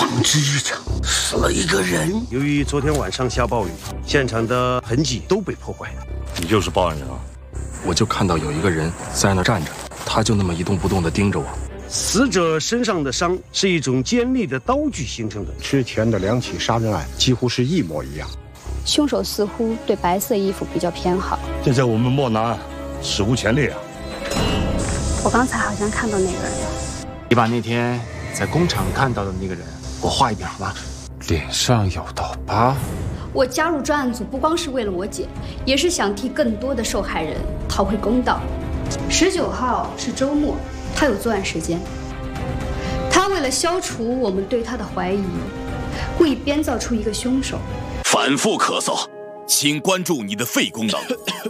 纺织日常死了一个人。 由于昨天晚上下暴雨，现场的痕迹都被破坏了。 你就是报案人啊？ 我就看到有一个人在那站着，他就那么一动不动地盯着我。 死者身上的伤是一种尖利的刀具形成的， 之前的2起杀人案几乎是一模一样。 凶手似乎对白色衣服比较偏好。 这在我们漠南史无前例啊！ 我刚才好像看到那个人了。 你把那天在工厂看到的那个人给我画一遍好吗？ 脸上有道疤。 我加入专案组不光是为了我姐，也是想替更多的受害人讨回公道。19号是周末，他有作案时间。他为了消除我们对他的怀疑，故意编造出一个凶手。 反复咳嗽，请关注你的肺功能。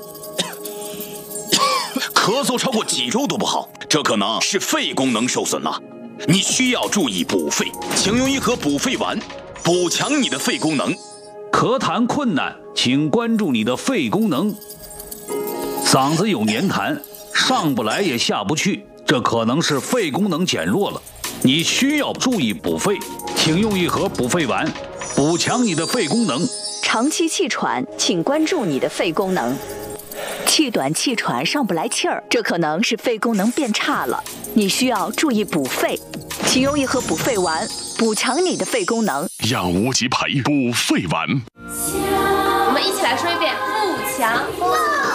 咳嗽超过几周都不好，这可能是肺功能受损了。你需要注意补肺，请用一盒补肺丸，补强你的肺功能。 咳痰困难，请关注你的肺功能。嗓子有黏痰，上不来也下不去，这可能是肺功能减弱了。你需要注意补肺，请用一盒补肺丸，补强你的肺功能。 长期气喘，请关注你的肺功能。气短气喘上不来气儿，这可能是肺功能变差了，你需要注意补肺，请用一盒补肺丸，补强你的肺功能。 让无极牌补肺丸。 我们一起来说一遍：不强。